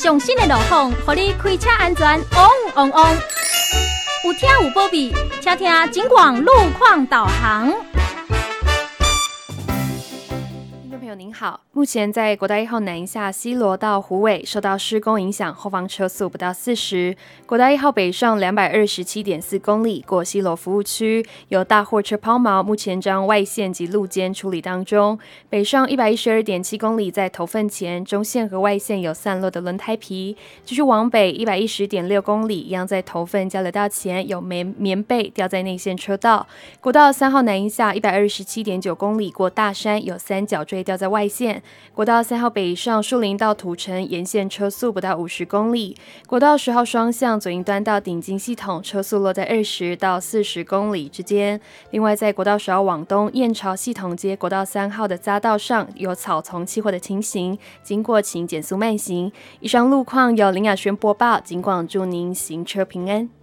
上新的路况，让你开车安全旺旺旺。有听有保庇，请听警广路况导航。 朋友您好，目前在国道1号南一下西螺到虎尾受到施工影响，后方车速不到40。国道1号北上227.4公里过西螺服务区，有大货车抛锚，目前将外线及路肩处理当中。北上112.7公里在头份前，中线和外线有散落的轮胎皮。继续往北110.6公里，一样在头份交流道前有棉被掉在内线车道。国道3号南一下127.9公里过大山，有三角锥掉在外线。国道3号北上树林到土城沿线车速不到50公里。国道10号双向左营端到顶金系统车速落在20到40公里之间。另外在国道10号往东燕巢系统街国道3号的匝道上有草丛起火的情形，经过请减速慢行。以上路况由林雅轩播报，警广祝您行车平安。